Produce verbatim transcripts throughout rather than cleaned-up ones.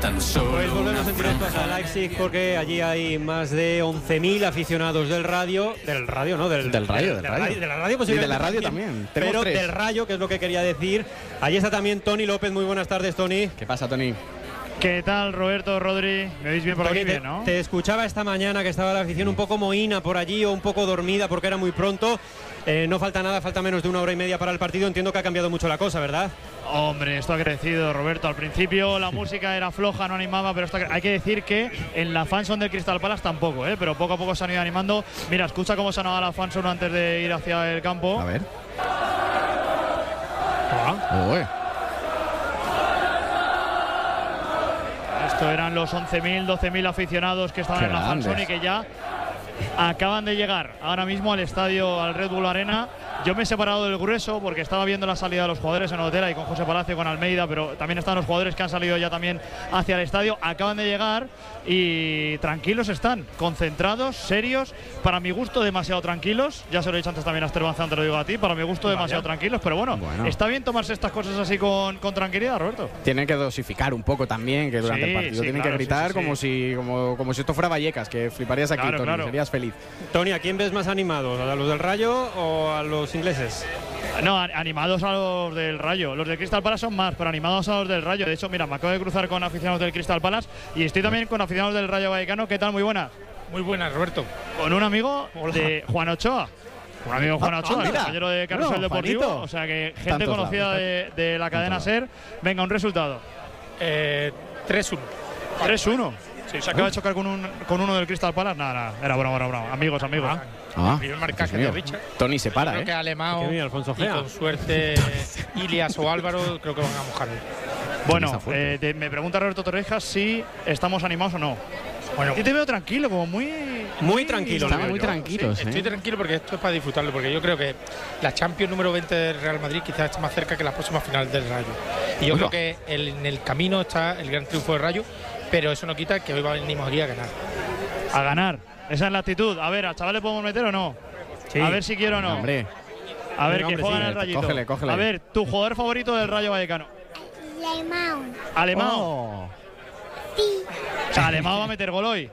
tan solo. Pues volvemos en directo a Leipzig porque allí hay más de once mil aficionados del radio, del radio, ¿no? Del, del radio, del, del radio. radio. De la radio, y posiblemente. de la radio también. también. Pero tres. del Rayo, que es lo que quería decir. Allí está también Tony López. Muy buenas tardes, Tony. ¿Qué pasa, Tony? ¿Qué tal, Roberto, Rodri? ¿Me oís bien por Tony, aquí? Te, Bien, ¿no? te escuchaba esta mañana que estaba la afición un poco mohína por allí o un poco dormida porque era muy pronto. Eh, no falta nada, falta menos de una hora y media para el partido. Entiendo que ha cambiado mucho la cosa, ¿verdad? Hombre, esto ha crecido, Roberto. Al principio la música era floja, no animaba, pero esto ha... hay que decir que en la fanzone del Crystal Palace tampoco, ¿eh? Pero poco a poco se han ido animando. Mira, escucha cómo sonaba la fanzone antes de ir hacia el campo. A ver. Ah. Uy. Esto eran los once mil, doce mil aficionados que estaban Qué en la grandes. fanzone y que ya acaban de llegar ahora mismo al estadio, al Red Bull Arena. Yo me he separado del grueso porque estaba viendo la salida de los jugadores en Otera y con José Palacio, con Almeida, pero también están los jugadores que han salido ya también hacia el estadio. Acaban de llegar y tranquilos están, concentrados, serios. Para mi gusto, demasiado tranquilos. Ya se lo he dicho antes también a Esther Banzán, te lo digo a ti. Para mi gusto, demasiado Vaya. tranquilos. Pero bueno, Bueno. está bien tomarse estas cosas así con, con tranquilidad, Roberto. Tienen que dosificar un poco también, que durante Sí, el partido sí, tienen claro, que gritar sí, sí, como, sí. Si, como, como si esto fuera Vallecas, que fliparías aquí, Claro, Tony, claro. serías feliz. Tony, ¿a quién ves más animados? ¿A los del Rayo o a los ingleses? No, animados a los del Rayo. Los del Crystal Palace son más, pero animados a los del Rayo. De hecho, mira, me acabo de cruzar con aficionados del Crystal Palace y estoy también con aficionados del Rayo Vallecano. ¿Qué tal? Muy buenas. Muy buenas, Roberto. Con un amigo de Juan Ochoa. Un amigo de Juan Ah, Ochoa, ah, el mira. compañero de Carrusel Bueno, Deportivo. Juanito. O sea que gente Tantos conocida lados, de, de la cadena Tantos SER. Venga, un resultado. Eh, tres uno. tres uno. Sí, Se acaba de chocar con, un, con uno del Crystal Palace. Nada, nada. Era broma, era broma. Amigos, amigos. Ah, El primer marcaje Dios de mío. Richard. Tony se para, Creo ¿eh? que Alemão Qué bien, Alfonso y Gea. con suerte Ilias o Álvaro creo que van a mojar. Bueno, está fuerte. eh, te- me pregunta Roberto Torrejas si estamos animados o no. Bueno, Yo te veo tranquilo, como muy. Muy tranquilo, Estaban le muy veo yo. tranquilos, estoy ¿eh? tranquilo porque esto es para disfrutarlo, porque yo creo que la Champions número veinte del Real Madrid quizás está más cerca que la próxima final del Rayo. Y yo Bueno. creo que el- en el camino está el gran triunfo del Rayo, pero eso no quita que hoy venimos aquí a ganar. A ganar. Esa es la actitud. A ver, ¿al chaval le podemos meter o no? Sí. A ver si quiero o no. Hombre, A ver, Venga, que hombre, juegan sí. el Rayito. Cógele, cógele. A ver, tu jugador favorito del Rayo Vallecano. Alemão. Alemão. Oh. O sea, Alemão va a meter gol hoy.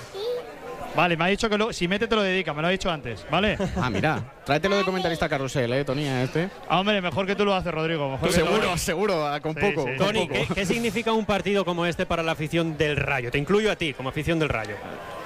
Vale, me ha dicho que lo- si mete te lo dedica, me lo ha dicho antes, ¿vale? Ah, mira, tráetelo de comentarista carrusel, ¿eh, Tony? a Este. Ah, hombre, mejor que tú lo haces, Rodrigo. Mejor que tú lo Seguro, haces. seguro, ah, con Sí, poco. sí. con Tony, poco. ¿qué, qué significa un partido como este para la afición del Rayo? Te incluyo a ti como afición del Rayo.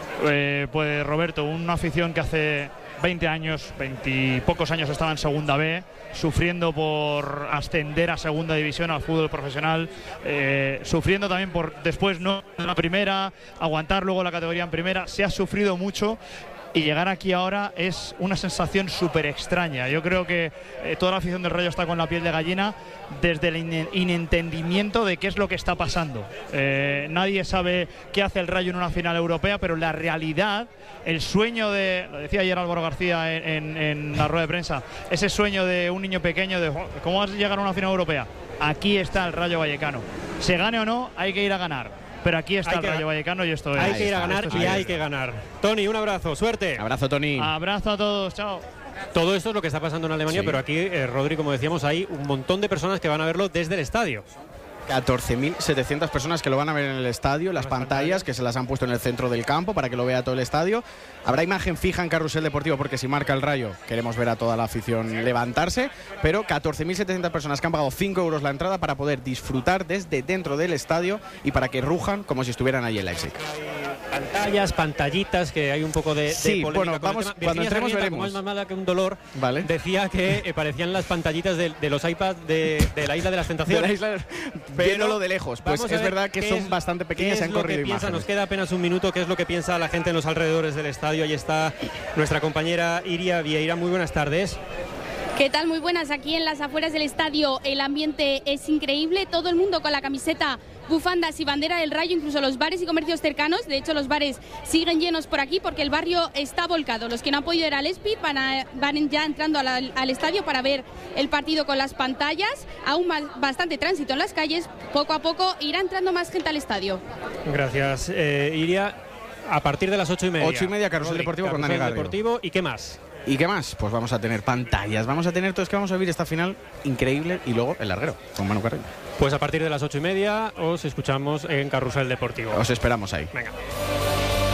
Eh, pues Roberto, una afición que hace veinte años, veinte pocos años estaba en Segunda B, sufriendo por ascender a Segunda División, al fútbol profesional, eh, sufriendo también por después no en la primera, aguantar luego la categoría en primera, se ha sufrido mucho. Y llegar aquí ahora es una sensación súper extraña. Yo creo que eh, toda la afición del Rayo está con la piel de gallina desde el in- inentendimiento de qué es lo que está pasando. Eh, nadie sabe qué hace el Rayo en una final europea, pero la realidad, el sueño de, lo decía ayer Álvaro García en, en- en la rueda de prensa, ese sueño de un niño pequeño de "Jo, ¿cómo vas a llegar a una final europea? Aquí está el Rayo Vallecano. Se gane o no, hay que ir a ganar. Pero aquí está Hay el que Rayo ga- Vallecano y esto es. Hay que ir a está, ganar esto y es- hay que ganar. Tony, un abrazo, suerte. Abrazo, Tony. Abrazo a todos, chao. Todo esto es lo que está pasando en Alemania, Sí. pero aquí, eh, Rodri, como decíamos, hay un montón de personas que van a verlo desde el estadio. catorce mil setecientas personas que lo van a ver en el estadio, las Las pantallas pantallas. que se las han puesto en el centro del campo para que lo vea todo el estadio. Habrá imagen fija en Carrusel Deportivo porque si marca el Rayo queremos ver a toda la afición levantarse, pero catorce mil setecientas personas que han pagado cinco euros la entrada para poder disfrutar desde dentro del estadio y para que rujan como si estuvieran allí en Leipzig. Pantallas, pantallitas, que hay un poco de, de Sí, polémica bueno, con el vamos- tema. cuando Virginia entremos Sarmiento, veremos. como es más mala que un dolor, Vale. decía que eh, parecían las pantallitas de, de los iPads de, de la Isla de las De Tentaciones. la isla, viéndolo de lejos, pues Vamos a es ver verdad que qué son es- bastante pequeñas y ¿qué han es lo corrido que piensa? imágenes. Nos queda apenas un minuto. ¿Qué es lo que piensa la gente en los alrededores del estadio? Ahí está nuestra compañera Iria Vieira. Muy buenas tardes. ¿Qué tal? Muy buenas. Aquí en las afueras del estadio el ambiente es increíble. Todo el mundo con la camiseta, bufandas y bandera del Rayo, incluso los bares y comercios cercanos. De hecho, los bares siguen llenos por aquí porque el barrio está volcado. Los que no han podido ir al Espit van, a- van ya entrando al, al estadio para ver el partido con las pantallas. Aún más, bastante tránsito en las calles. Poco a poco irá entrando más gente al estadio. Gracias, eh, Iria. A partir de las ocho y media. Ocho y media, Carrusel Rodri, Deportivo con Carrusel Dani Garrido. Deportivo. ¿Y qué más? ¿Y qué más? Pues vamos a tener pantallas, vamos a tener todo, es que vamos a vivir esta final increíble y luego el larguero con Manu Carreño. Pues a partir de las ocho y media os escuchamos en Carrusel Deportivo. Os esperamos ahí. Venga.